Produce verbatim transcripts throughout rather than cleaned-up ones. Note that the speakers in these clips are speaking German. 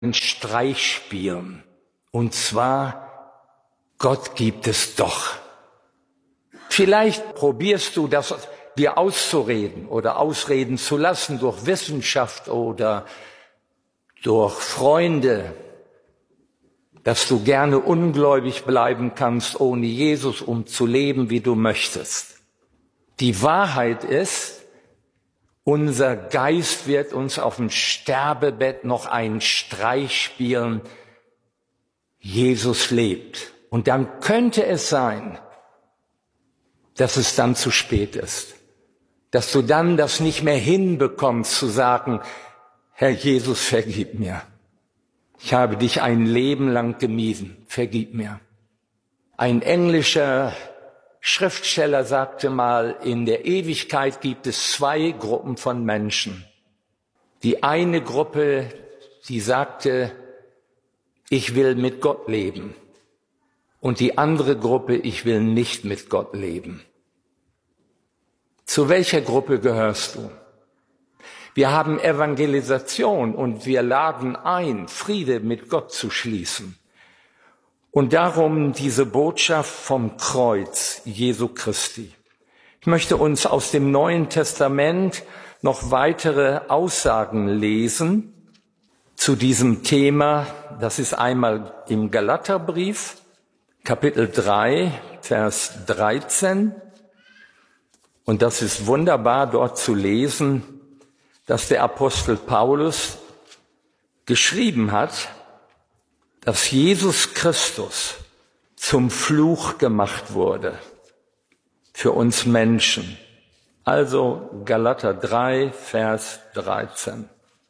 einen Streich spielen. Und zwar, Gott gibt es doch. Vielleicht probierst du das dir auszureden oder ausreden zu lassen durch Wissenschaft oder durch Freunde, dass du gerne ungläubig bleiben kannst, ohne Jesus, um zu leben, wie du möchtest. Die Wahrheit ist, unser Geist wird uns auf dem Sterbebett noch einen Streich spielen. Jesus lebt. Und dann könnte es sein, dass es dann zu spät ist. Dass du dann das nicht mehr hinbekommst, zu sagen, Herr Jesus, vergib mir. Ich habe dich ein Leben lang gemieden. Vergib mir. Ein englischer Schriftsteller sagte mal, in der Ewigkeit gibt es zwei Gruppen von Menschen. Die eine Gruppe, die sagte, ich will mit Gott leben. Und die andere Gruppe, ich will nicht mit Gott leben. Zu welcher Gruppe gehörst du? Wir haben Evangelisation und wir laden ein, Friede mit Gott zu schließen. Und darum diese Botschaft vom Kreuz Jesu Christi. Ich möchte uns aus dem Neuen Testament noch weitere Aussagen lesen zu diesem Thema. Das ist einmal im Galaterbrief, Kapitel drei, Vers dreizehn. Und das ist wunderbar dort zu lesen, dass der Apostel Paulus geschrieben hat, dass Jesus Christus zum Fluch gemacht wurde für uns Menschen. Also Galater drei, Vers dreizehn.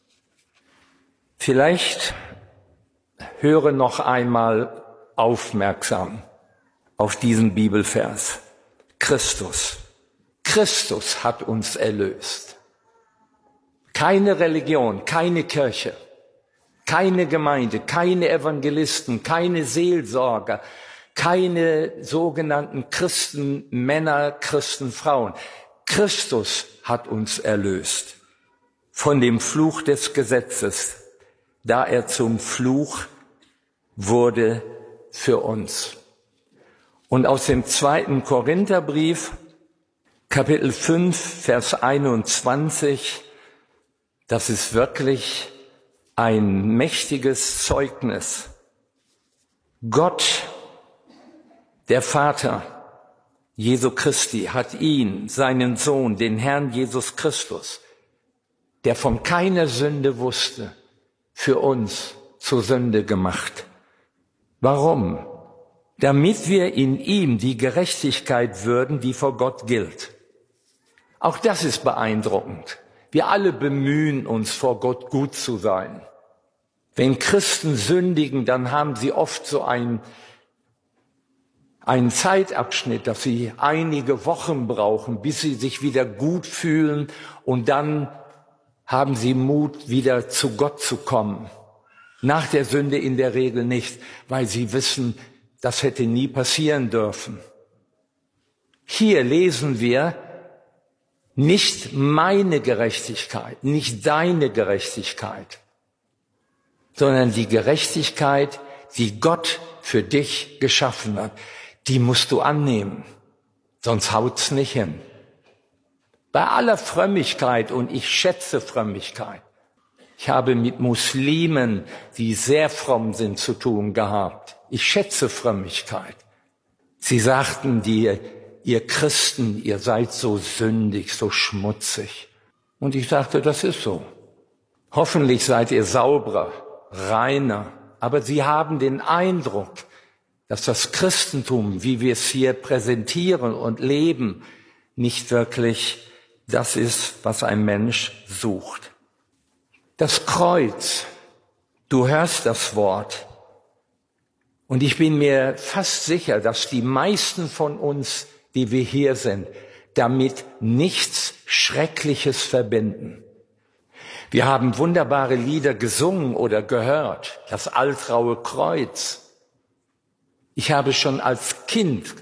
Vielleicht höre noch einmal aufmerksam auf diesen Bibelvers. Christus. Christus hat uns erlöst. Keine Religion, keine Kirche. Keine Gemeinde, keine Evangelisten, keine Seelsorger, keine sogenannten Christenmänner, Christenfrauen. Christus hat uns erlöst von dem Fluch des Gesetzes, da er zum Fluch wurde für uns. Und aus dem zweiten Korintherbrief, Kapitel fünf, Vers einundzwanzig, das ist wirklich ein mächtiges Zeugnis. Gott, der Vater Jesu Christi, hat ihn, seinen Sohn, den Herrn Jesus Christus, der von keiner Sünde wusste, für uns zur Sünde gemacht. Warum? Damit wir in ihm die Gerechtigkeit würden, die vor Gott gilt. Auch das ist beeindruckend. Wir alle bemühen uns, vor Gott gut zu sein. Wenn Christen sündigen, dann haben sie oft so einen, einen Zeitabschnitt, dass sie einige Wochen brauchen, bis sie sich wieder gut fühlen und dann haben sie Mut, wieder zu Gott zu kommen. Nach der Sünde in der Regel nicht, weil sie wissen, das hätte nie passieren dürfen. Hier lesen wir, nicht meine Gerechtigkeit, nicht deine Gerechtigkeit, sondern die Gerechtigkeit, die Gott für dich geschaffen hat, die musst du annehmen, sonst haut's nicht hin. Bei aller Frömmigkeit, und ich schätze Frömmigkeit, ich habe mit Muslimen, die sehr fromm sind, zu tun gehabt. Ich schätze Frömmigkeit. Sie sagten dir, ihr Christen, ihr seid so sündig, so schmutzig. Und ich sagte, das ist so. Hoffentlich seid ihr sauberer, reiner. Aber sie haben den Eindruck, dass das Christentum, wie wir es hier präsentieren und leben, nicht wirklich das ist, was ein Mensch sucht. Das Kreuz, du hörst das Wort. Und ich bin mir fast sicher, dass die meisten von uns, die wir hier sind, damit nichts Schreckliches verbinden. Wir haben wunderbare Lieder gesungen oder gehört, das Altraue Kreuz. Ich habe schon als Kind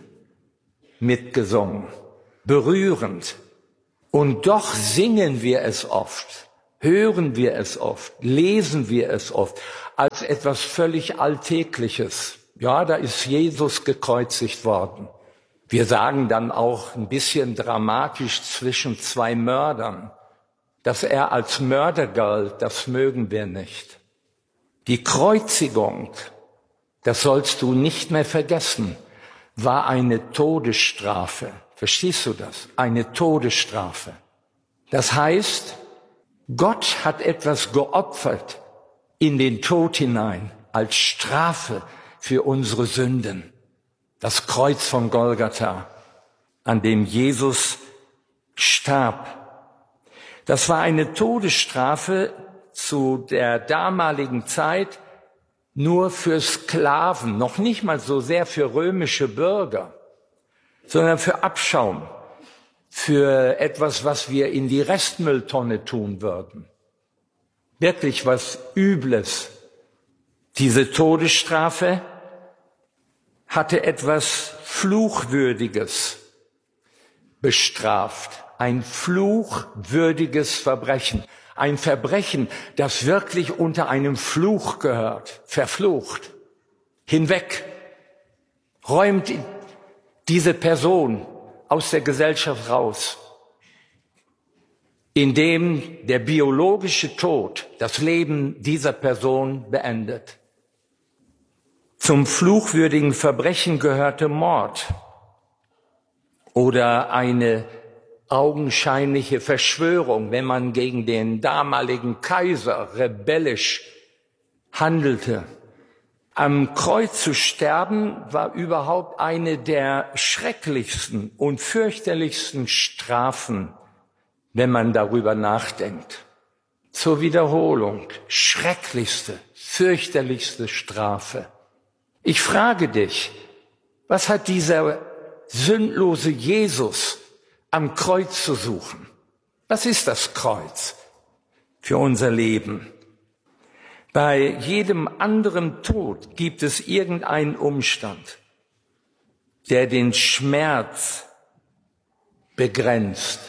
mitgesungen, berührend. Und doch singen wir es oft hören wir es oft, lesen wir es oft als etwas völlig Alltägliches. Ja, da ist Jesus gekreuzigt worden. Wir sagen dann auch ein bisschen dramatisch zwischen zwei Mördern. Dass er als Mörder galt, das mögen wir nicht. Die Kreuzigung, das sollst du nicht mehr vergessen, war eine Todesstrafe. Verstehst du das? Eine Todesstrafe. Das heißt, Gott hat etwas geopfert in den Tod hinein als Strafe für unsere Sünden. Das Kreuz von Golgatha, an dem Jesus starb. Das war eine Todesstrafe zu der damaligen Zeit nur für Sklaven, noch nicht mal so sehr für römische Bürger, sondern für Abschaum, für etwas, was wir in die Restmülltonne tun würden. Wirklich was Übles. Diese Todesstrafe hatte etwas Fluchwürdiges bestraft. Ein fluchwürdiges Verbrechen. Ein Verbrechen, das wirklich unter einem Fluch gehört. Verflucht. Hinweg. Räumt diese Person aus der Gesellschaft raus, indem der biologische Tod das Leben dieser Person beendet. Zum fluchwürdigen Verbrechen gehörte Mord oder eine augenscheinliche Verschwörung, wenn man gegen den damaligen Kaiser rebellisch handelte. Am Kreuz zu sterben war überhaupt eine der schrecklichsten und fürchterlichsten Strafen, wenn man darüber nachdenkt. Zur Wiederholung, schrecklichste, fürchterlichste Strafe. Ich frage dich, was hat dieser sündlose Jesus am Kreuz zu suchen? Was ist das Kreuz für unser Leben? Bei jedem anderen Tod gibt es irgendeinen Umstand, der den Schmerz begrenzt.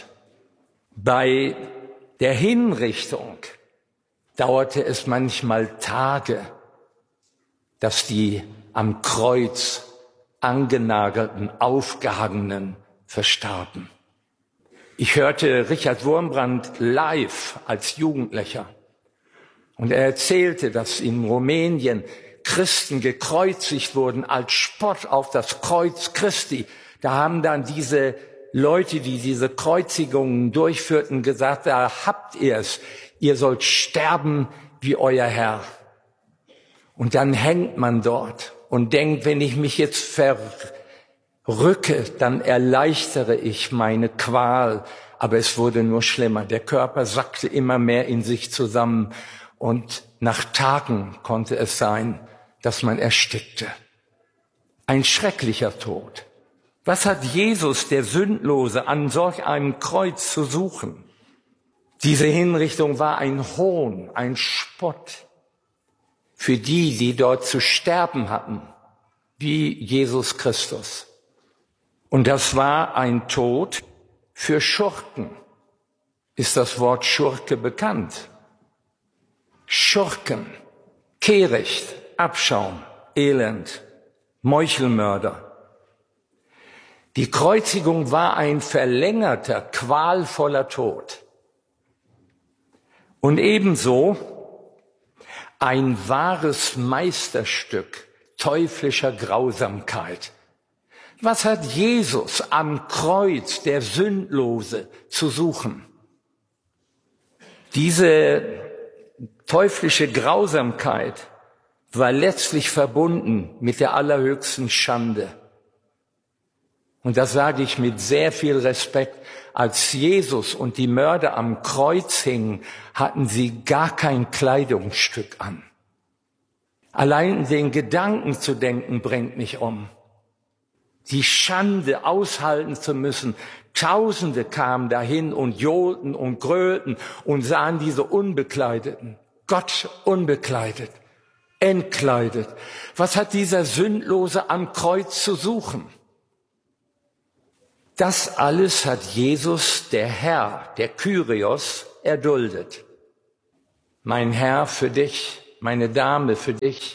Bei der Hinrichtung dauerte es manchmal Tage, dass die am Kreuz angenagelten, aufgehangenen verstarben. Ich hörte Richard Wurmbrand live als Jugendlicher. Und er erzählte, dass in Rumänien Christen gekreuzigt wurden als Spott auf das Kreuz Christi. Da haben dann diese Leute, die diese Kreuzigungen durchführten, gesagt, da habt ihr es. Ihr sollt sterben wie euer Herr. Und dann hängt man dort und denkt, wenn ich mich jetzt verrücke, dann erleichtere ich meine Qual. Aber es wurde nur schlimmer. Der Körper sackte immer mehr in sich zusammen. Und nach Tagen konnte es sein, dass man erstickte. Ein schrecklicher Tod. Was hat Jesus, der Sündlose, an solch einem Kreuz zu suchen? Diese Hinrichtung war ein Hohn, ein Spott für die, die dort zu sterben hatten, wie Jesus Christus. Und das war ein Tod für Schurken. Ist das Wort Schurke bekannt? Schurken, Kehricht, Abschaum, Elend, Meuchelmörder. Die Kreuzigung war ein verlängerter, qualvoller Tod. Und ebenso ein wahres Meisterstück teuflischer Grausamkeit. Was hat Jesus am Kreuz, der Sündlose, zu suchen? Diese teuflische Grausamkeit war letztlich verbunden mit der allerhöchsten Schande. Und das sage ich mit sehr viel Respekt. Als Jesus und die Mörder am Kreuz hingen, hatten sie gar kein Kleidungsstück an. Allein den Gedanken zu denken, bringt mich um. Die Schande aushalten zu müssen. Tausende kamen dahin und johlten und grölten und sahen diese Unbekleideten. Gott unbekleidet, entkleidet. Was hat dieser Sündlose am Kreuz zu suchen? Das alles hat Jesus, der Herr, der Kyrios, erduldet. Mein Herr für dich, meine Dame für dich,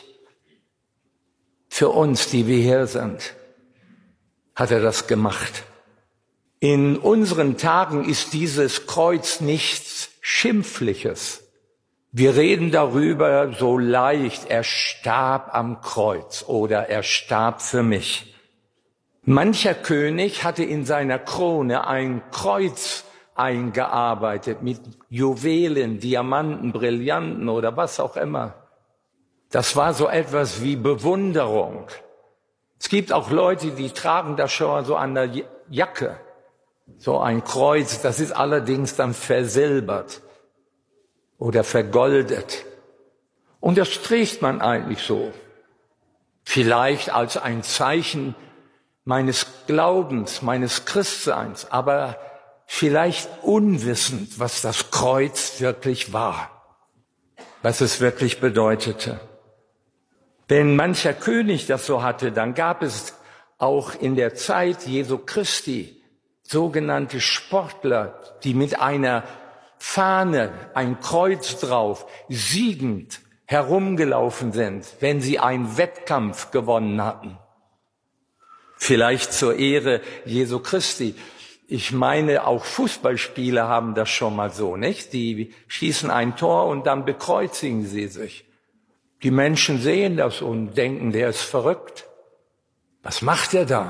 für uns, die wir hier sind, hat er das gemacht. In unseren Tagen ist dieses Kreuz nichts Schimpfliches. Wir reden darüber so leicht, er starb am Kreuz oder er starb für mich. Mancher König hatte in seiner Krone ein Kreuz eingearbeitet mit Juwelen, Diamanten, Brillanten oder was auch immer. Das war so etwas wie Bewunderung. Es gibt auch Leute, die tragen das schon so an der Jacke. So ein Kreuz, das ist allerdings dann versilbert oder vergoldet. Und das trägt man eigentlich so. Vielleicht als ein Zeichen meines Glaubens, meines Christseins, aber vielleicht unwissend, was das Kreuz wirklich war, was es wirklich bedeutete. Wenn mancher König das so hatte, dann gab es auch in der Zeit Jesu Christi sogenannte Sportler, die mit einer Fahne, ein Kreuz drauf, siegend herumgelaufen sind, wenn sie einen Wettkampf gewonnen hatten. Vielleicht zur Ehre Jesu Christi. Ich meine, auch Fußballspieler haben das schon mal so, nicht? Die schießen ein Tor und dann bekreuzigen sie sich. Die Menschen sehen das und denken, der ist verrückt. Was macht er da?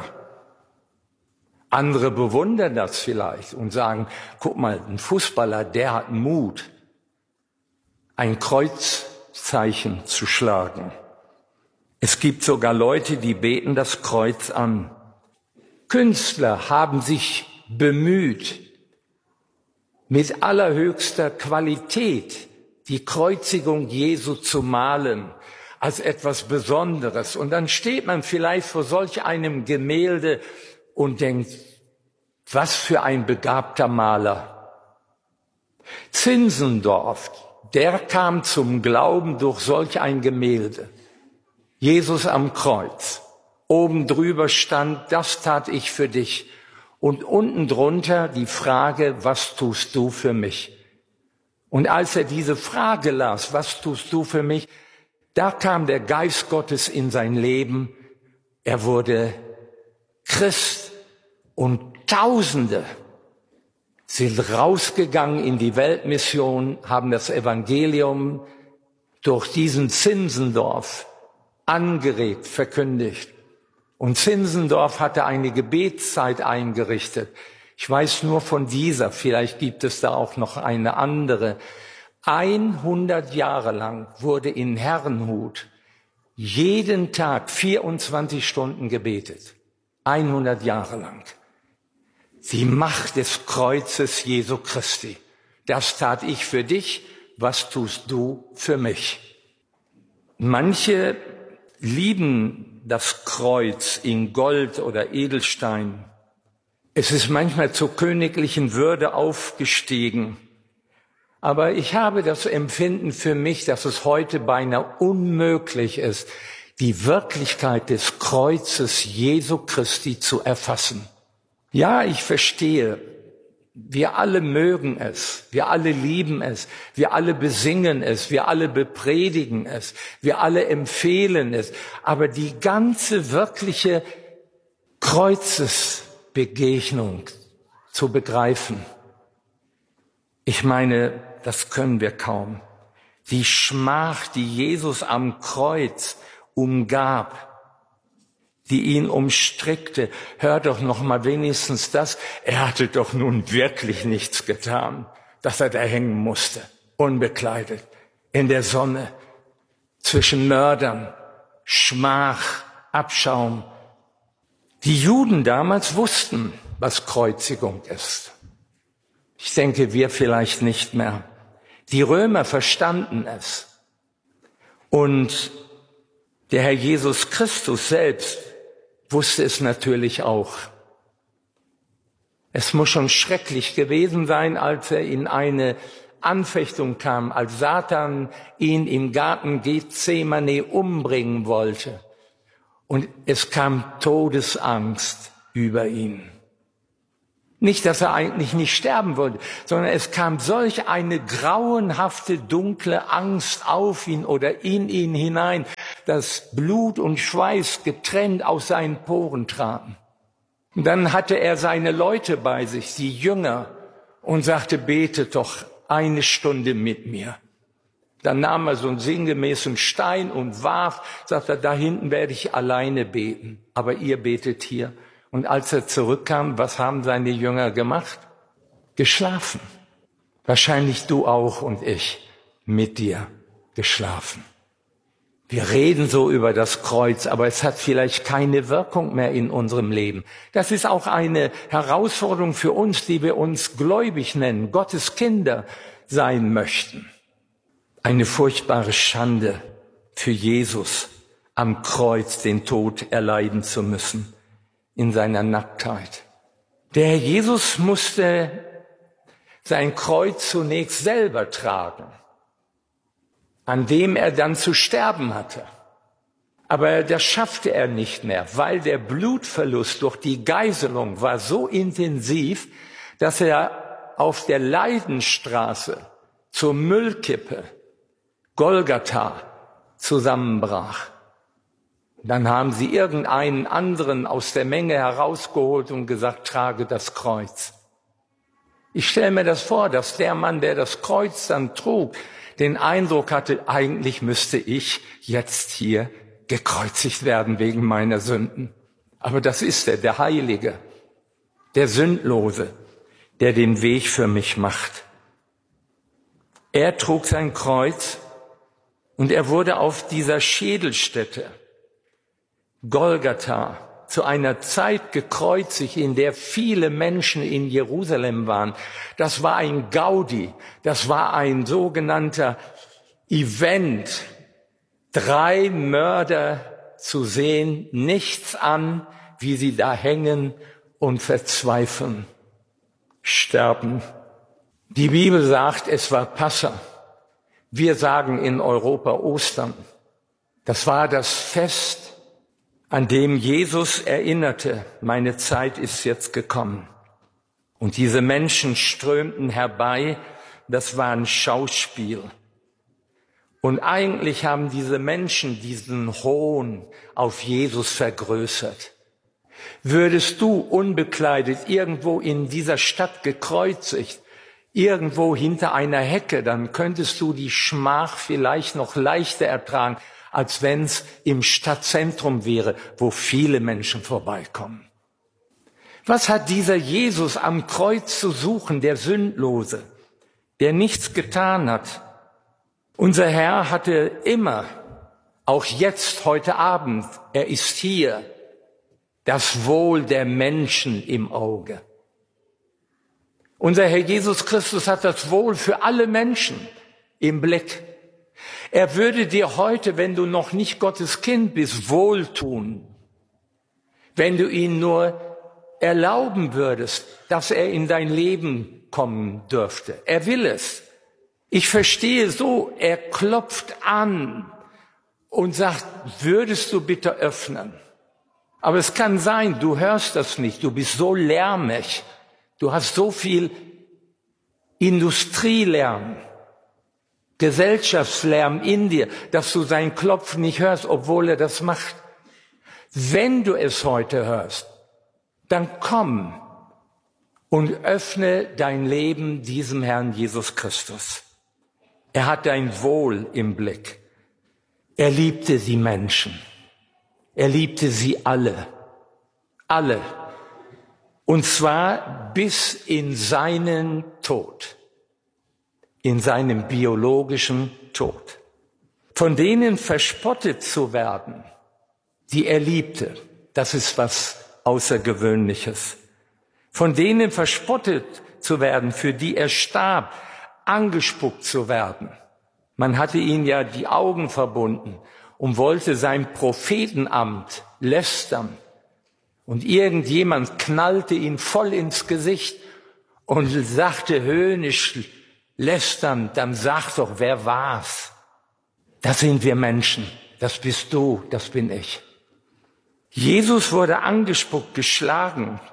Andere bewundern das vielleicht und sagen, guck mal, ein Fußballer, der hat Mut, ein Kreuzzeichen zu schlagen. Es gibt sogar Leute, die beten das Kreuz an. Künstler haben sich bemüht, mit allerhöchster Qualität die Kreuzigung Jesu zu malen als etwas Besonderes. Und dann steht man vielleicht vor solch einem Gemälde und denkt, was für ein begabter Maler. Zinzendorf, der kam zum Glauben durch solch ein Gemälde. Jesus am Kreuz. Oben drüber stand, das tat ich für dich. Und unten drunter die Frage, was tust du für mich? Und als er diese Frage las, was tust du für mich? Da kam der Geist Gottes in sein Leben. Er wurde Christ und Tausende sind rausgegangen in die Weltmission, haben das Evangelium durch diesen Zinzendorf angeregt, verkündigt. Und Zinzendorf hatte eine Gebetszeit eingerichtet. Ich weiß nur von dieser, vielleicht gibt es da auch noch eine andere. hundert Jahre lang wurde in Herrnhut jeden Tag vierundzwanzig Stunden gebetet. hundert Jahre lang. Die Macht des Kreuzes Jesu Christi. Das tat ich für dich, was tust du für mich? Manche lieben das Kreuz in Gold oder Edelstein. Es ist manchmal zur königlichen Würde aufgestiegen. Aber ich habe das Empfinden für mich, dass es heute beinahe unmöglich ist, die Wirklichkeit des Kreuzes Jesu Christi zu erfassen. Ja, ich verstehe. Wir alle mögen es, wir alle lieben es, wir alle besingen es, wir alle bepredigen es, wir alle empfehlen es. Aber die ganze wirkliche Kreuzesbegegnung zu begreifen, ich meine, das können wir kaum. Die Schmach, die Jesus am Kreuz umgab, die ihn umstrickte. Hör doch noch mal wenigstens das. Er hatte doch nun wirklich nichts getan, dass er da hängen musste, unbekleidet, in der Sonne, zwischen Mördern, Schmach, Abschaum. Die Juden damals wussten, was Kreuzigung ist. Ich denke, wir vielleicht nicht mehr. Die Römer verstanden es. Und der Herr Jesus Christus selbst wusste es natürlich auch. Es muss schon schrecklich gewesen sein, als er in eine Anfechtung kam, als Satan ihn im Garten Gethsemane umbringen wollte. Und es kam Todesangst über ihn. Nicht, dass er eigentlich nicht sterben wollte, sondern es kam solch eine grauenhafte, dunkle Angst auf ihn oder in ihn hinein, dass Blut und Schweiß getrennt aus seinen Poren traten. Und dann hatte er seine Leute bei sich, die Jünger, und sagte, betet doch eine Stunde mit mir. Dann nahm er so einen sinngemäßen Stein und warf, sagte, da hinten werde ich alleine beten, aber ihr betet hier. Und als er zurückkam, was haben seine Jünger gemacht? Geschlafen. Wahrscheinlich du auch und ich mit dir geschlafen. Wir reden so über das Kreuz, aber es hat vielleicht keine Wirkung mehr in unserem Leben. Das ist auch eine Herausforderung für uns, die wir uns gläubig nennen, Gottes Kinder sein möchten. Eine furchtbare Schande für Jesus, am Kreuz den Tod erleiden zu müssen. In seiner Nacktheit. Der Herr Jesus musste sein Kreuz zunächst selber tragen, an dem er dann zu sterben hatte. Aber das schaffte er nicht mehr, weil der Blutverlust durch die Geißelung war so intensiv, dass er auf der Leidenstraße zur Müllkippe Golgatha zusammenbrach. Dann haben sie irgendeinen anderen aus der Menge herausgeholt und gesagt, trage das Kreuz. Ich stelle mir das vor, dass der Mann, der das Kreuz dann trug, den Eindruck hatte, eigentlich müsste ich jetzt hier gekreuzigt werden wegen meiner Sünden. Aber das ist er, der Heilige, der Sündlose, der den Weg für mich macht. Er trug sein Kreuz und er wurde auf dieser Schädelstätte Golgatha zu einer Zeit gekreuzigt, in der viele Menschen in Jerusalem waren. Das war ein Gaudi, das war ein sogenannter Event. Drei Mörder zu sehen, nichts an, wie sie da hängen und verzweifeln, sterben. Die Bibel sagt, es war Passa. Wir sagen in Europa Ostern. Das war das Fest, an dem Jesus erinnerte, meine Zeit ist jetzt gekommen. Und diese Menschen strömten herbei, das war ein Schauspiel. Und eigentlich haben diese Menschen diesen Hohn auf Jesus vergrößert. Würdest du unbekleidet irgendwo in dieser Stadt gekreuzigt, irgendwo hinter einer Hecke, dann könntest du die Schmach vielleicht noch leichter ertragen, als wenn es im Stadtzentrum wäre, wo viele Menschen vorbeikommen. Was hat dieser Jesus am Kreuz zu suchen, der Sündlose, der nichts getan hat? Unser Herr hatte immer, auch jetzt, heute Abend, er ist hier, das Wohl der Menschen im Auge. Unser Herr Jesus Christus hat das Wohl für alle Menschen im Blick. Er würde dir heute, wenn du noch nicht Gottes Kind bist, wohltun, wenn du ihn nur erlauben würdest, dass er in dein Leben kommen dürfte. Er will es. Ich verstehe so, er klopft an und sagt, würdest du bitte öffnen? Aber es kann sein, du hörst das nicht, du bist so lärmig, du hast so viel Industrielärm, Gesellschaftslärm in dir, dass du sein Klopfen nicht hörst, obwohl er das macht. Wenn du es heute hörst, dann komm und öffne dein Leben diesem Herrn Jesus Christus. Er hat dein Wohl im Blick. Er liebte die Menschen. Er liebte sie alle. Alle. Und zwar bis in seinen Tod. In seinem biologischen Tod. Von denen verspottet zu werden, die er liebte, das ist was Außergewöhnliches. Von denen verspottet zu werden, für die er starb, angespuckt zu werden. Man hatte ihm ja die Augen verbunden und wollte sein Prophetenamt lästern. Und irgendjemand knallte ihn voll ins Gesicht und sagte höhnisch, lästernd, dann sag doch, wer war's? Das sind wir Menschen, das bist du, das bin ich. Jesus wurde angespuckt, geschlagen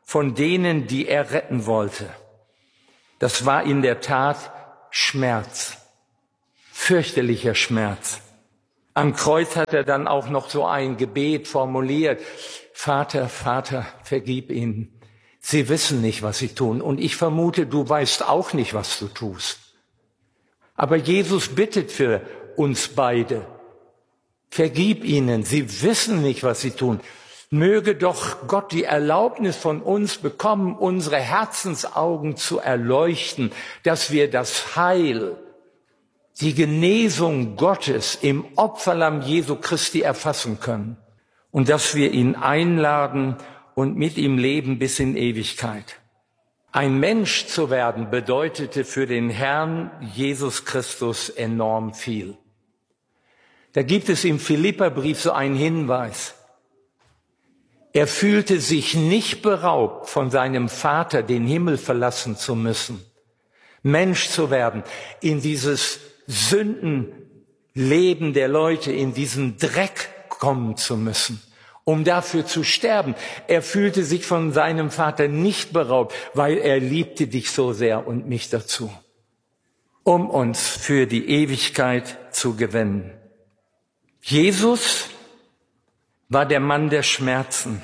von denen, die er retten wollte. Das war in der Tat Schmerz, fürchterlicher Schmerz. Am Kreuz hat er dann auch noch so ein Gebet formuliert. Vater, Vater, vergib ihnen. Sie wissen nicht, was sie tun. Und ich vermute, du weißt auch nicht, was du tust. Aber Jesus bittet für uns beide. Vergib ihnen. Sie wissen nicht, was sie tun. Möge doch Gott die Erlaubnis von uns bekommen, unsere Herzensaugen zu erleuchten, dass wir das Heil, die Genesung Gottes im Opferlamm Jesu Christi erfassen können und dass wir ihn einladen und mit ihm leben bis in Ewigkeit. Ein Mensch zu werden bedeutete für den Herrn Jesus Christus enorm viel. Da gibt es im Philipperbrief so einen Hinweis. Er fühlte sich nicht beraubt, von seinem Vater den Himmel verlassen zu müssen, Mensch zu werden, in dieses Sündenleben der Leute, in diesen Dreck kommen zu müssen, um dafür zu sterben. Er fühlte sich von seinem Vater nicht beraubt, weil er liebte dich so sehr und mich dazu, um uns für die Ewigkeit zu gewinnen. Jesus war der Mann der Schmerzen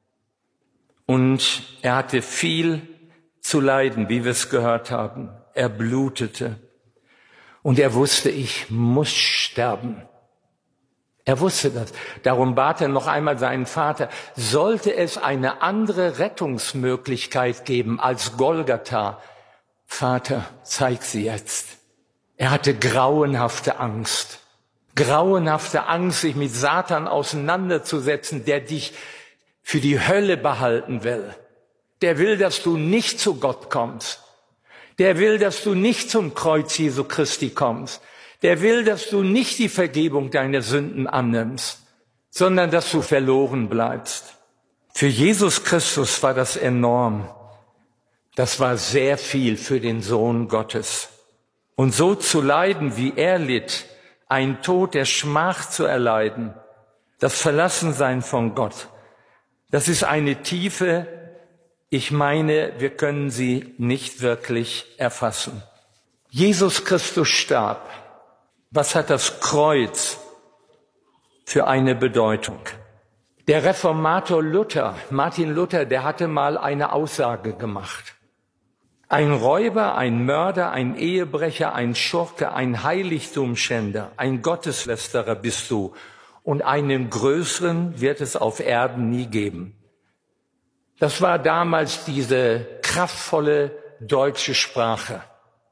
und er hatte viel zu leiden, wie wir es gehört haben. Er blutete und er wusste, ich muss sterben. Er wusste das. Darum bat er noch einmal seinen Vater, sollte es eine andere Rettungsmöglichkeit geben als Golgatha, Vater, zeig sie jetzt. Er hatte grauenhafte Angst. Grauenhafte Angst, sich mit Satan auseinanderzusetzen, der dich für die Hölle behalten will. Der will, dass du nicht zu Gott kommst. Der will, dass du nicht zum Kreuz Jesu Christi kommst. Der will, dass du nicht die Vergebung deiner Sünden annimmst, sondern dass du verloren bleibst. Für Jesus Christus war das enorm. Das war sehr viel für den Sohn Gottes. Und so zu leiden, wie er litt, ein Tod der Schmach zu erleiden, das Verlassensein von Gott, das ist eine Tiefe, ich meine, wir können sie nicht wirklich erfassen. Jesus Christus starb. Was hat das Kreuz für eine Bedeutung? Der Reformator Luther, Martin Luther, der hatte mal eine Aussage gemacht. Ein Räuber, ein Mörder, ein Ehebrecher, ein Schurke, ein Heiligtumschänder, ein Gotteslästerer bist du, und einen größeren wird es auf Erden nie geben. Das war damals diese kraftvolle deutsche Sprache.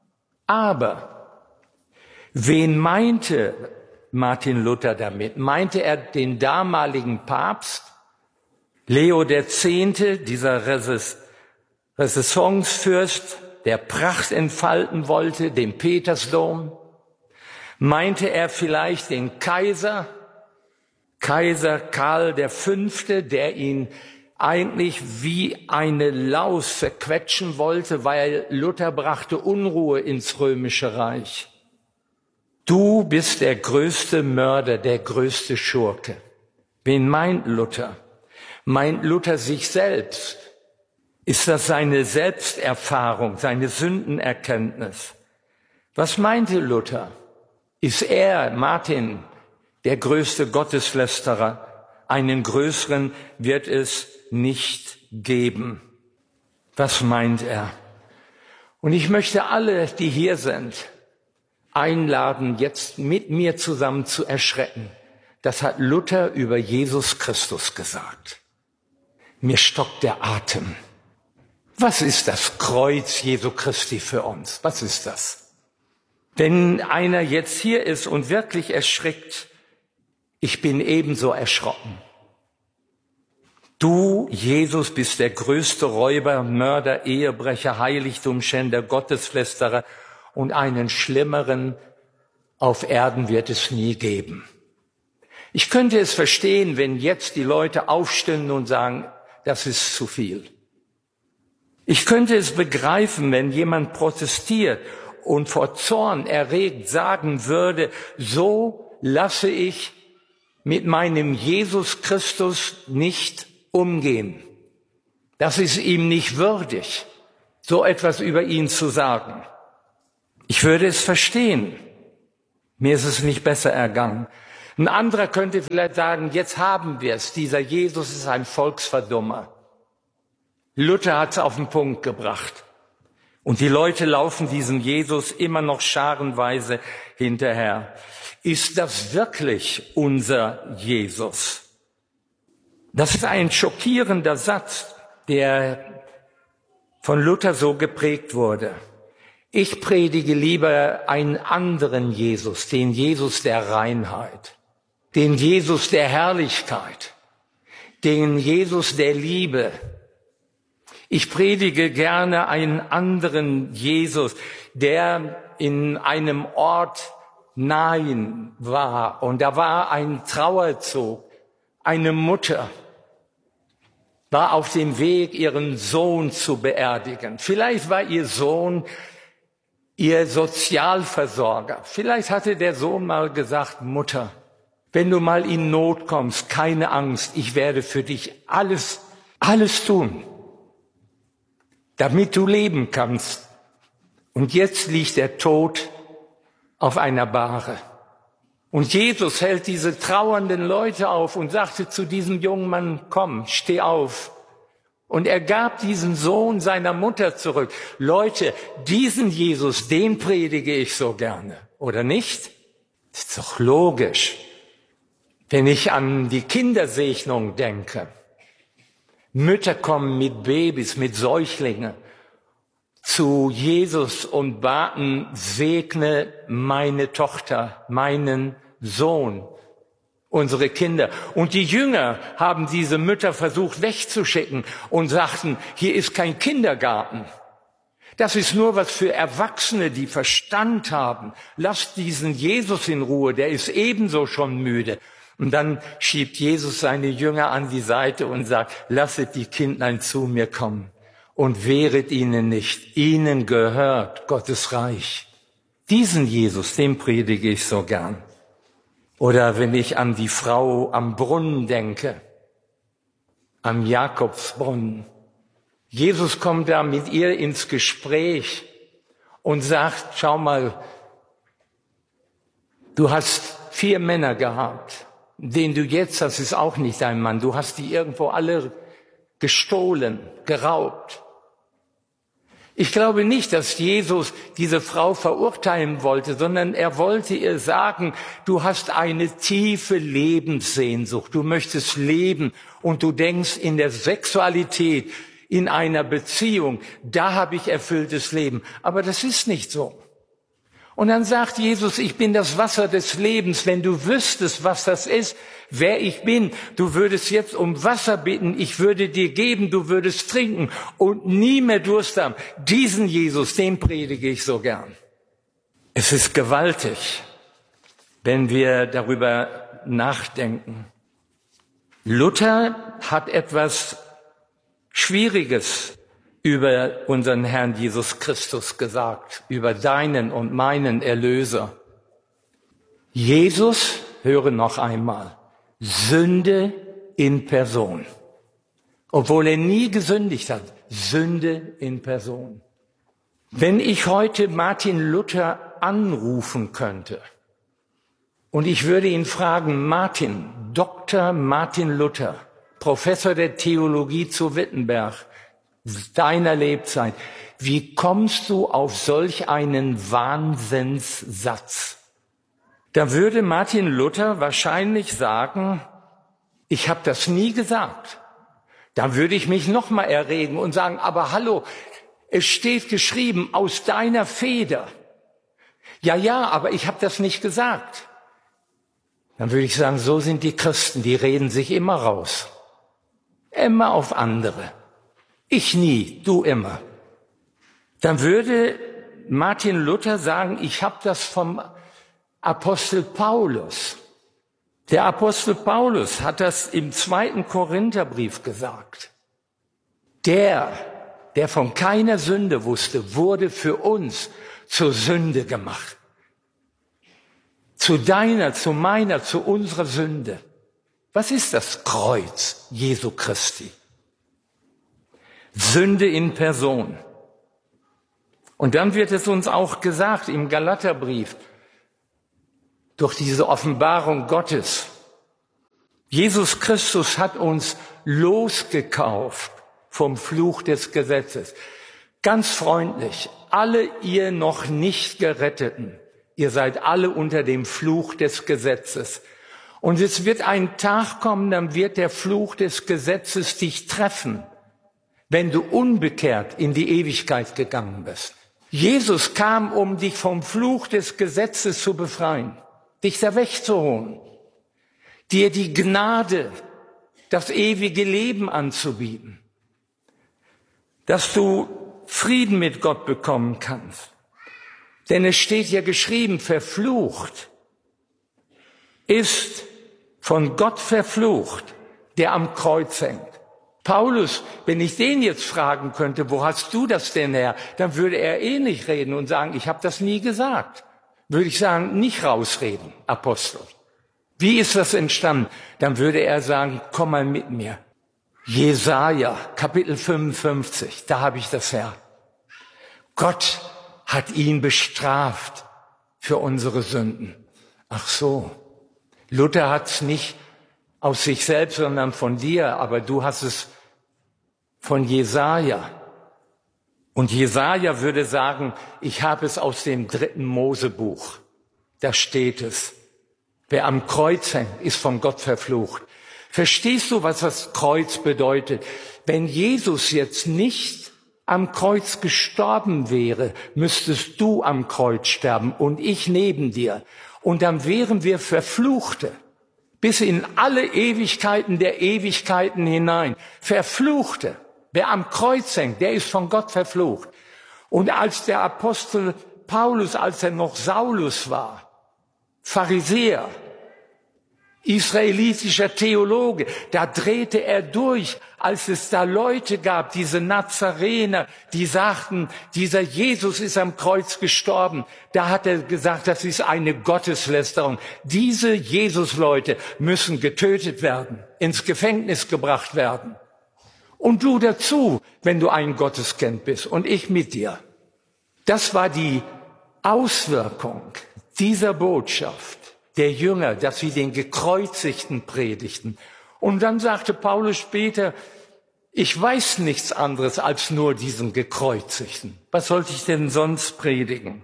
Aber wen meinte Martin Luther damit? Meinte er den damaligen Papst, Leo der Zehnte, dieser Renaissancefürst, der Pracht entfalten wollte, den Petersdom? Meinte er vielleicht den Kaiser, Kaiser Karl der Fünfte, der ihn eigentlich wie eine Laus verquetschen wollte, weil Luther brachte Unruhe ins Römische Reich? Du bist der größte Mörder, der größte Schurke. Wen meint Luther? Meint Luther sich selbst? Ist das seine Selbsterfahrung, seine Sündenerkenntnis? Was meinte Luther? Ist er, Martin, der größte Gotteslästerer? Einen größeren wird es nicht geben. Was meint er? Und ich möchte alle, die hier sind, einladen, jetzt mit mir zusammen zu erschrecken. Das hat Luther über Jesus Christus gesagt. Mir stockt der Atem. Was ist das Kreuz Jesu Christi für uns? Was ist das? Wenn einer jetzt hier ist und wirklich erschrickt, ich bin ebenso erschrocken. Du, Jesus, bist der größte Räuber, Mörder, Ehebrecher, Heiligtumschänder, Gotteslästerer, und einen schlimmeren auf Erden wird es nie geben. Ich könnte es verstehen, wenn jetzt die Leute aufstehen und sagen, das ist zu viel. Ich könnte es begreifen, wenn jemand protestiert und vor Zorn erregt sagen würde, so lasse ich mit meinem Jesus Christus nicht umgehen. Das ist ihm nicht würdig, so etwas über ihn zu sagen. Ich würde es verstehen. Mir ist es nicht besser ergangen. Ein anderer könnte vielleicht sagen, jetzt haben wir es. Dieser Jesus ist ein Volksverdummer. Luther hat es auf den Punkt gebracht. Und die Leute laufen diesem Jesus immer noch scharenweise hinterher. Ist das wirklich unser Jesus? Das ist ein schockierender Satz, der von Luther so geprägt wurde. Ich predige lieber einen anderen Jesus, den Jesus der Reinheit, den Jesus der Herrlichkeit, den Jesus der Liebe. Ich predige gerne einen anderen Jesus, der in einem Ort Nain war und da war ein Trauerzug. Eine Mutter war auf dem Weg, ihren Sohn zu beerdigen. Vielleicht war ihr Sohn ihr Sozialversorger. Vielleicht hatte der Sohn mal gesagt, Mutter, wenn du mal in Not kommst, keine Angst, ich werde für dich alles, alles tun, damit du leben kannst. Und jetzt liegt der Tod auf einer Bahre. Und Jesus hält diese trauernden Leute auf und sagte zu diesem jungen Mann, komm, steh auf. Und er gab diesen Sohn seiner Mutter zurück. Leute, diesen Jesus, den predige ich so gerne, oder nicht? Das ist doch logisch. Wenn ich an die Kindersegnung denke, Mütter kommen mit Babys, mit Säuglingen zu Jesus und baten, segne meine Tochter, meinen Sohn, unsere Kinder. Und die Jünger haben diese Mütter versucht wegzuschicken und sagten, hier ist kein Kindergarten. Das ist nur was für Erwachsene, die Verstand haben. Lasst diesen Jesus in Ruhe, der ist ebenso schon müde. Und dann schiebt Jesus seine Jünger an die Seite und sagt, lasset die Kindlein zu mir kommen und wehret ihnen nicht. Ihnen gehört Gottes Reich. Diesen Jesus, den predige ich so gern. Oder wenn ich an die Frau am Brunnen denke, am Jakobsbrunnen. Jesus kommt da mit ihr ins Gespräch und sagt, schau mal, du hast vier Männer gehabt. Den du jetzt hast, ist auch nicht dein Mann. Du hast die irgendwo alle gestohlen, geraubt. Ich glaube nicht, dass Jesus diese Frau verurteilen wollte, sondern er wollte ihr sagen, du hast eine tiefe Lebenssehnsucht. Du möchtest leben und du denkst in der Sexualität, in einer Beziehung, da habe ich erfülltes Leben. Aber das ist nicht so. Und dann sagt Jesus, ich bin das Wasser des Lebens. Wenn du wüsstest, was das ist, wer ich bin, du würdest jetzt um Wasser bitten, ich würde dir geben, du würdest trinken und nie mehr Durst haben. Diesen Jesus, den predige ich so gern. Es ist gewaltig, wenn wir darüber nachdenken. Luther hat etwas Schwieriges über unseren Herrn Jesus Christus gesagt, über deinen und meinen Erlöser. Jesus, höre noch einmal, Sünde in Person. Obwohl er nie gesündigt hat, Sünde in Person. Wenn ich heute Martin Luther anrufen könnte und ich würde ihn fragen, Martin, Doktor Martin Luther, Professor der Theologie zu Wittenberg, deiner Lebzeit. Wie kommst du auf solch einen Wahnsinnssatz? Da würde Martin Luther wahrscheinlich sagen, ich habe das nie gesagt. Da würde ich mich noch mal erregen und sagen, aber hallo, es steht geschrieben, aus deiner Feder. Ja, ja, aber ich habe das nicht gesagt. Dann würde ich sagen, so sind die Christen, die reden sich immer raus. Immer auf andere. Ich nie, du immer. Dann würde Martin Luther sagen, ich habe das vom Apostel Paulus. Der Apostel Paulus hat das im zweiten Korintherbrief gesagt. Der, der von keiner Sünde wusste, wurde für uns zur Sünde gemacht. Zu deiner, zu meiner, zu unserer Sünde. Was ist das Kreuz Jesu Christi? Sünde in Person. Und dann wird es uns auch gesagt im Galaterbrief, durch diese Offenbarung Gottes, Jesus Christus hat uns losgekauft vom Fluch des Gesetzes. Ganz freundlich, alle ihr noch nicht Geretteten, ihr seid alle unter dem Fluch des Gesetzes. Und es wird ein Tag kommen, dann wird der Fluch des Gesetzes dich treffen, wenn du unbekehrt in die Ewigkeit gegangen bist. Jesus kam, um dich vom Fluch des Gesetzes zu befreien, dich da wegzuholen, dir die Gnade, das ewige Leben anzubieten, dass du Frieden mit Gott bekommen kannst. Denn es steht ja geschrieben, verflucht ist von Gott verflucht, der am Kreuz hängt. Paulus, wenn ich den jetzt fragen könnte, wo hast du das denn her? Dann würde er eh nicht reden und sagen, ich habe das nie gesagt. Würde ich sagen, nicht rausreden, Apostel. Wie ist das entstanden? Dann würde er sagen, komm mal mit mir. Jesaja, Kapitel fünfundfünfzig, da habe ich das her. Gott hat ihn bestraft für unsere Sünden. Ach so, Luther hat es nicht aus sich selbst, sondern von dir, aber du hast es von Jesaja. Und Jesaja würde sagen, ich habe es aus dem dritten Mosebuch. Da steht es. Wer am Kreuz hängt, ist von Gott verflucht. Verstehst du, was das Kreuz bedeutet? Wenn Jesus jetzt nicht am Kreuz gestorben wäre, müsstest du am Kreuz sterben und ich neben dir. Und dann wären wir Verfluchte. Bis in alle Ewigkeiten der Ewigkeiten hinein. Verfluchte. Wer am Kreuz hängt, der ist von Gott verflucht. Und als der Apostel Paulus, als er noch Saulus war, Pharisäer, israelitischer Theologe, da drehte er durch, als es da Leute gab, diese Nazarener, die sagten, dieser Jesus ist am Kreuz gestorben. Da hat er gesagt, das ist eine Gotteslästerung. Diese Jesus-Leute müssen getötet werden, ins Gefängnis gebracht werden. Und du dazu, wenn du ein Gotteskind bist und ich mit dir. Das war die Auswirkung dieser Botschaft der Jünger, dass sie den Gekreuzigten predigten. Und dann sagte Paulus später, ich weiß nichts anderes als nur diesen Gekreuzigten. Was sollte ich denn sonst predigen?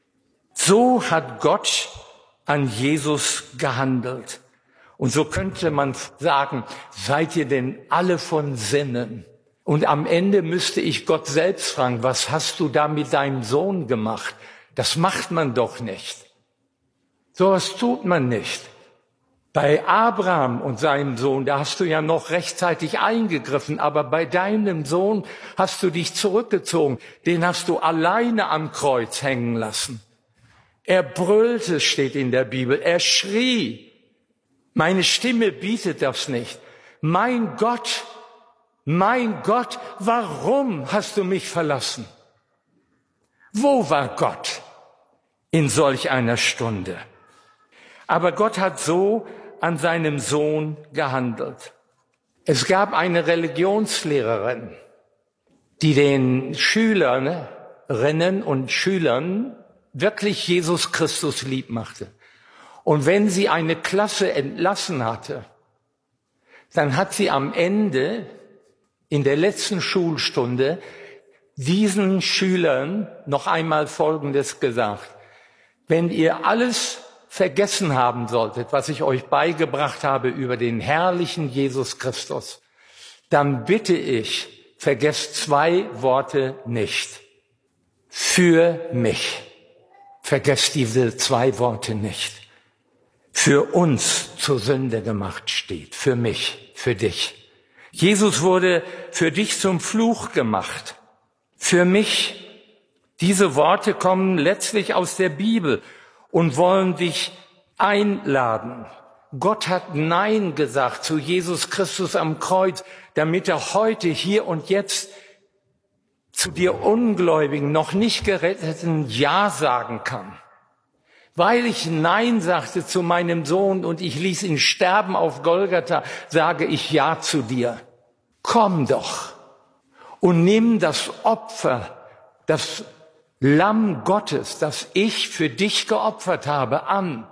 So hat Gott an Jesus gehandelt. Und so könnte man sagen, seid ihr denn alle von Sinnen? Und am Ende müsste ich Gott selbst fragen, was hast du da mit deinem Sohn gemacht? Das macht man doch nicht. Sowas tut man nicht. Bei Abraham und seinem Sohn, da hast du ja noch rechtzeitig eingegriffen, aber bei deinem Sohn hast du dich zurückgezogen. Den hast du alleine am Kreuz hängen lassen. Er brüllte, steht in der Bibel, er schrie. Meine Stimme bietet das nicht. Mein Gott, mein Gott, warum hast du mich verlassen? Wo war Gott in solch einer Stunde? Aber Gott hat so an seinem Sohn gehandelt. Es gab eine Religionslehrerin, die den Schülerinnen und Schülern wirklich Jesus Christus lieb machte. Und wenn sie eine Klasse entlassen hatte, dann hat sie am Ende, in der letzten Schulstunde, diesen Schülern noch einmal Folgendes gesagt. Wenn ihr alles vergessen haben solltet, was ich euch beigebracht habe über den herrlichen Jesus Christus, dann bitte ich, vergesst zwei Worte nicht. Für mich. Vergesst diese zwei Worte nicht. Für uns zur Sünde gemacht steht. Für mich, für dich. Jesus wurde für dich zum Fluch gemacht. Für mich. Diese Worte kommen letztlich aus der Bibel und wollen dich einladen. Gott hat Nein gesagt zu Jesus Christus am Kreuz, damit er heute, hier und jetzt zu dir Ungläubigen, noch nicht Geretteten Ja sagen kann. Weil ich Nein sagte zu meinem Sohn und ich ließ ihn sterben auf Golgatha, sage ich Ja zu dir. Komm doch und nimm das Opfer, das Lamm Gottes, das ich für dich geopfert habe, an.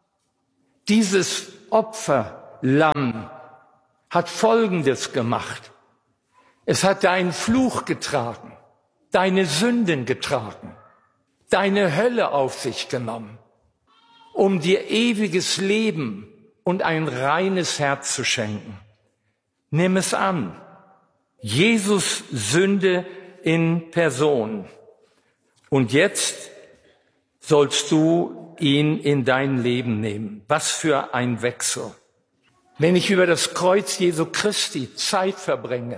Dieses Opferlamm hat Folgendes gemacht. Es hat deinen Fluch getragen, deine Sünden getragen, deine Hölle auf sich genommen, um dir ewiges Leben und ein reines Herz zu schenken. Nimm es an. Jesus Sünde in Person. Und jetzt sollst du ihn in dein Leben nehmen. Was für ein Wechsel. Wenn ich über das Kreuz Jesu Christi Zeit verbringe,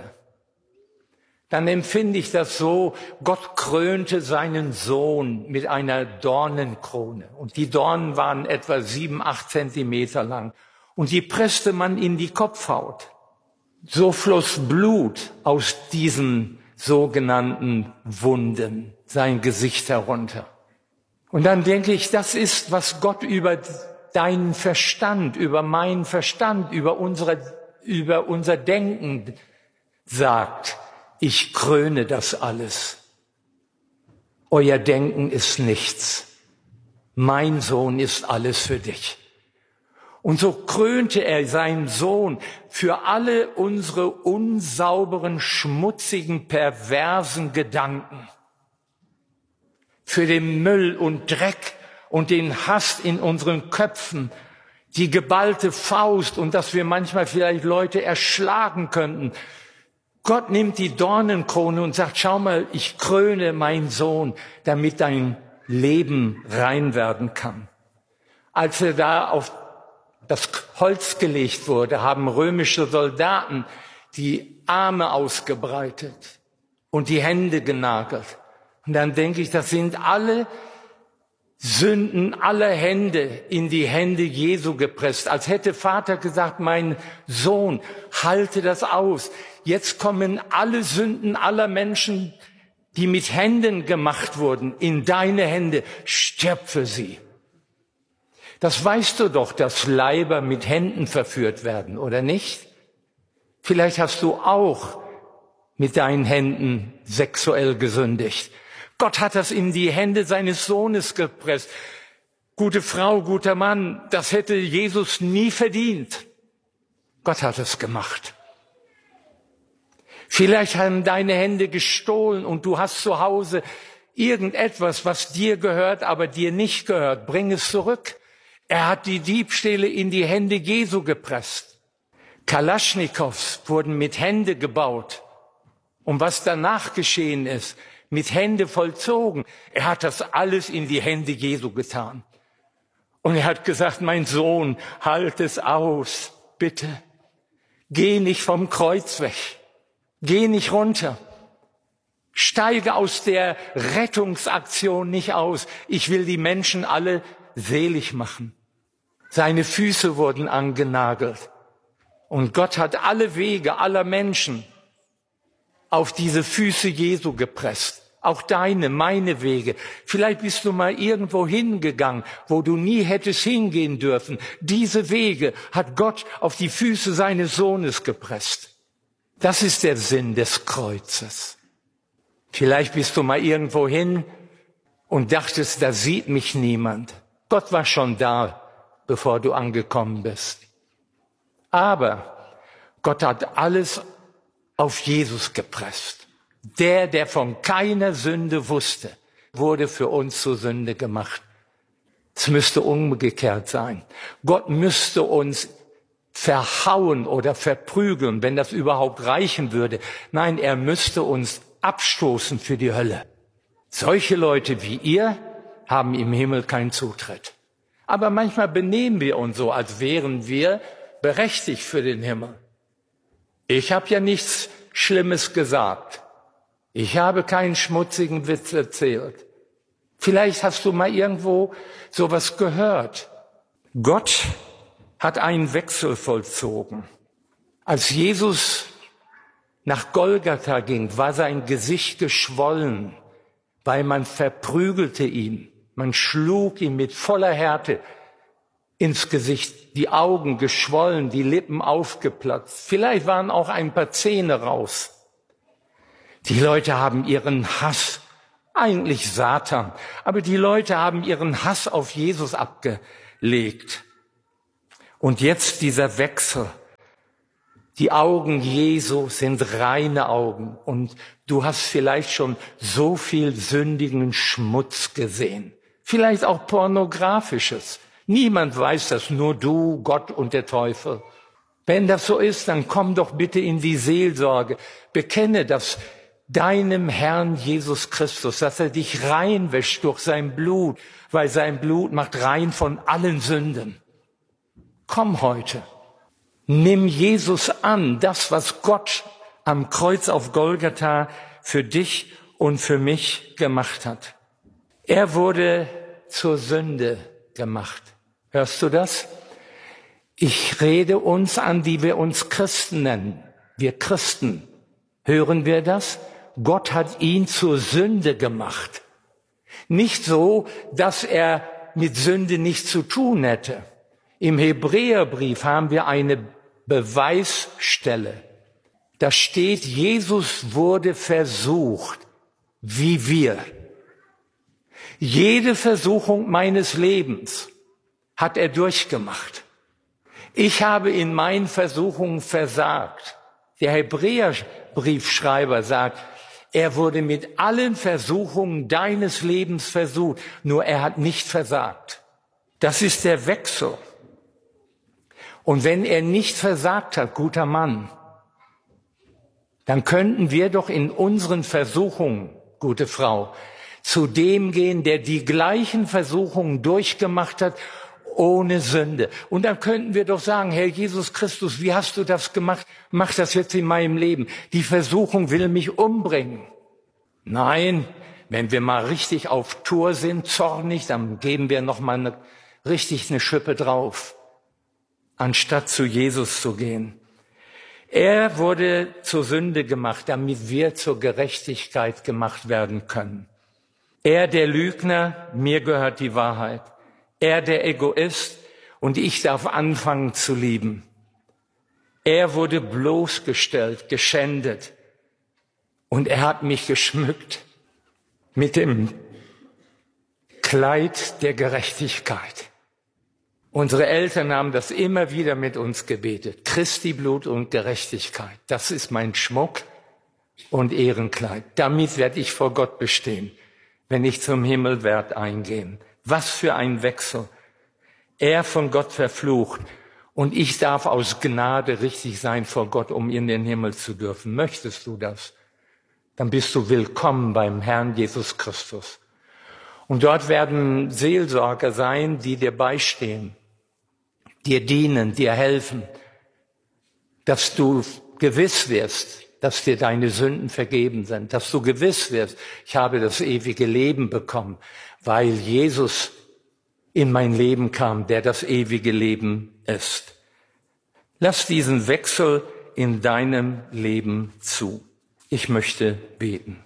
dann empfinde ich das so, Gott krönte seinen Sohn mit einer Dornenkrone. Und die Dornen waren etwa sieben, acht Zentimeter lang. Und die presste man in die Kopfhaut. So floss Blut aus diesen sogenannten Wunden, sein Gesicht herunter. Und dann denke ich, das ist, was Gott über deinen Verstand, über meinen Verstand, über unsere, über unser Denken sagt. Ich kröne das alles. Euer Denken ist nichts. Mein Sohn ist alles für dich. Und so krönte er seinen Sohn für alle unsere unsauberen, schmutzigen, perversen Gedanken. Für den Müll und Dreck und den Hass in unseren Köpfen, die geballte Faust und dass wir manchmal vielleicht Leute erschlagen könnten. Gott nimmt die Dornenkrone und sagt, schau mal, ich kröne meinen Sohn, damit dein Leben rein werden kann. Als er da auf das Holz gelegt wurde, haben römische Soldaten die Arme ausgebreitet und die Hände genagelt. Und dann denke ich, das sind alle Sünden aller Hände in die Hände Jesu gepresst. Als hätte Vater gesagt, mein Sohn, halte das aus. Jetzt kommen alle Sünden aller Menschen, die mit Händen gemacht wurden, in deine Hände. Stirb für sie. Das weißt du doch, dass Leiber mit Händen verführt werden, oder nicht? Vielleicht hast du auch mit deinen Händen sexuell gesündigt. Gott hat das in die Hände seines Sohnes gepresst. Gute Frau, guter Mann, das hätte Jesus nie verdient. Gott hat es gemacht. Vielleicht haben deine Hände gestohlen und du hast zu Hause irgendetwas, was dir gehört, aber dir nicht gehört. Bring es zurück. Er hat die Diebstähle in die Hände Jesu gepresst. Kalaschnikows wurden mit Hände gebaut. Und was danach geschehen ist, mit Hände vollzogen. Er hat das alles in die Hände Jesu getan. Und er hat gesagt, mein Sohn, halt es aus, bitte. Geh nicht vom Kreuz weg. Geh nicht runter. Steige aus der Rettungsaktion nicht aus. Ich will die Menschen alle selig machen. Seine Füße wurden angenagelt. Und Gott hat alle Wege aller Menschen auf diese Füße Jesu gepresst. Auch deine, meine Wege. Vielleicht bist du mal irgendwo hingegangen, wo du nie hättest hingehen dürfen. Diese Wege hat Gott auf die Füße seines Sohnes gepresst. Das ist der Sinn des Kreuzes. Vielleicht bist du mal irgendwo hin und dachtest, da sieht mich niemand. Gott war schon da, bevor du angekommen bist. Aber Gott hat alles auf Jesus gepresst. Der, der von keiner Sünde wusste, wurde für uns zur Sünde gemacht. Es müsste umgekehrt sein. Gott müsste uns verhauen oder verprügeln, wenn das überhaupt reichen würde. Nein, er müsste uns abstoßen für die Hölle. Solche Leute wie ihr haben im Himmel keinen Zutritt. Aber manchmal benehmen wir uns so, als wären wir berechtigt für den Himmel. Ich habe ja nichts Schlimmes gesagt. Ich habe keinen schmutzigen Witz erzählt. Vielleicht hast du mal irgendwo sowas gehört. Gott hat einen Wechsel vollzogen. Als Jesus nach Golgatha ging, war sein Gesicht geschwollen, weil man verprügelte ihn. Man schlug ihn mit voller Härte ins Gesicht, die Augen geschwollen, die Lippen aufgeplatzt. Vielleicht waren auch ein paar Zähne raus. Die Leute haben ihren Hass, eigentlich Satan, aber die Leute haben ihren Hass auf Jesus abgelegt. Und jetzt dieser Wechsel. Die Augen Jesu sind reine Augen und du hast vielleicht schon so viel sündigen Schmutz gesehen. Vielleicht auch pornografisches. Niemand weiß das, nur du, Gott und der Teufel. Wenn das so ist, dann komm doch bitte in die Seelsorge. Bekenne das deinem Herrn Jesus Christus, dass er dich reinwäscht durch sein Blut, weil sein Blut macht rein von allen Sünden. Komm heute. Nimm Jesus an, das, was Gott am Kreuz auf Golgatha für dich und für mich gemacht hat. Er wurde zur Sünde gemacht. Hörst du das? Ich rede uns an, die wir uns Christen nennen. Wir Christen. Hören wir das? Gott hat ihn zur Sünde gemacht. Nicht so, dass er mit Sünde nichts zu tun hätte. Im Hebräerbrief haben wir eine Beweisstelle. Da steht, Jesus wurde versucht, wie wir. Jede Versuchung meines Lebens hat er durchgemacht. Ich habe in meinen Versuchungen versagt. Der Hebräerbriefschreiber sagt, er wurde mit allen Versuchungen deines Lebens versucht, nur er hat nicht versagt. Das ist der Wechsel. Und wenn er nicht versagt hat, guter Mann, dann könnten wir doch in unseren Versuchungen, gute Frau, zu dem gehen, der die gleichen Versuchungen durchgemacht hat, ohne Sünde. Und dann könnten wir doch sagen, Herr Jesus Christus, wie hast du das gemacht? Mach das jetzt in meinem Leben. Die Versuchung will mich umbringen. Nein, wenn wir mal richtig auf Tour sind, zornig, dann geben wir noch mal eine, richtig eine Schippe drauf, anstatt zu Jesus zu gehen. Er wurde zur Sünde gemacht, damit wir zur Gerechtigkeit gemacht werden können. Er, der Lügner, mir gehört die Wahrheit. Er, der Egoist, und ich darf anfangen zu lieben. Er wurde bloßgestellt, geschändet. Und er hat mich geschmückt mit dem Kleid der Gerechtigkeit. Unsere Eltern haben das immer wieder mit uns gebetet. Christi Blut und Gerechtigkeit. Das ist mein Schmuck und Ehrenkleid. Damit werde ich vor Gott bestehen, wenn ich zum Himmel werde eingehen. Was für ein Wechsel. Er von Gott verflucht und ich darf aus Gnade richtig sein vor Gott, um in den Himmel zu dürfen. Möchtest du das? Dann bist du willkommen beim Herrn Jesus Christus. Und dort werden Seelsorger sein, die dir beistehen, dir dienen, dir helfen, dass du gewiss wirst, dass dir deine Sünden vergeben sind, dass du gewiss wirst, ich habe das ewige Leben bekommen, weil Jesus in mein Leben kam, der das ewige Leben ist. Lass diesen Wechsel in deinem Leben zu. Ich möchte beten.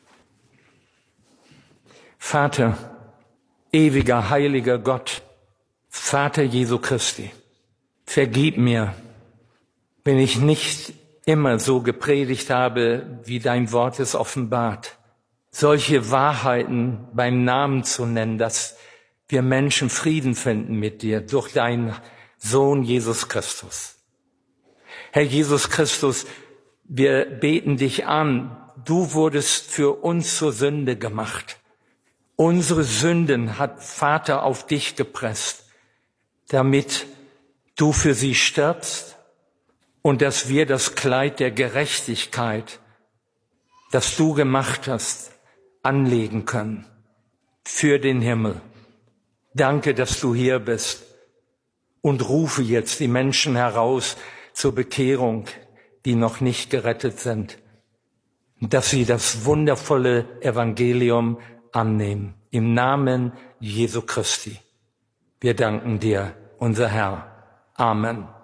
Vater, ewiger, heiliger Gott, Vater Jesu Christi, vergib mir, wenn ich nicht immer so gepredigt habe, wie dein Wort es offenbart, solche Wahrheiten beim Namen zu nennen, dass wir Menschen Frieden finden mit dir durch deinen Sohn Jesus Christus. Herr Jesus Christus, wir beten dich an, du wurdest für uns zur Sünde gemacht. Unsere Sünden hat Vater auf dich gepresst, damit du für sie stirbst und dass wir das Kleid der Gerechtigkeit, das du gemacht hast, anlegen können für den Himmel. Danke, dass du hier bist und rufe jetzt die Menschen heraus zur Bekehrung, die noch nicht gerettet sind, dass sie das wundervolle Evangelium annehmen. Im Namen Jesu Christi. Wir danken dir, unser Herr. Amen.